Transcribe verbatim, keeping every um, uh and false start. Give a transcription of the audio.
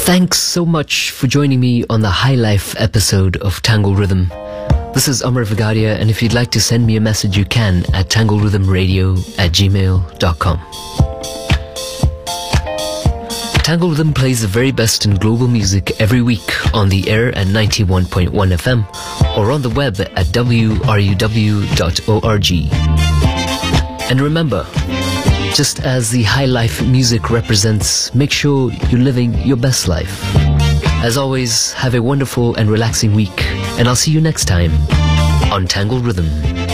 Thanks so much for joining me on the High Life episode of Tangle Rhythm. This is Amar Vigadia, and if you'd like to send me a message, you can at tanglerhythmradio at gmail dot com. Tangle Rhythm plays the very best in global music every week on the air at ninety-one point one F M or on the web at w r u w dot org. And remember, just as the High Life music represents, make sure you're living your best life. As always, have a wonderful and relaxing week, and I'll see you next time on Tangle Rhythm.